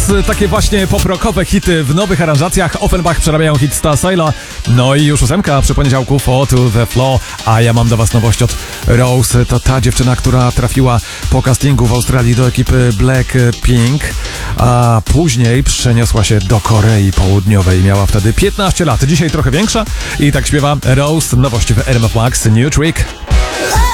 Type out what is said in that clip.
takie właśnie poprokowe hity w nowych aranżacjach. Offenbach przerabiają hit Star Sailor. No i już 8 przy poniedziałku, Fall to the Floor. A ja mam do was nowość od Rose. To ta dziewczyna, która trafiła po castingu w Australii do ekipy Blackpink, a później przeniosła się do Korei Południowej. Miała wtedy 15 lat. Dzisiaj trochę większa i tak śpiewa Rose. Nowość w RMF Max, New Trick.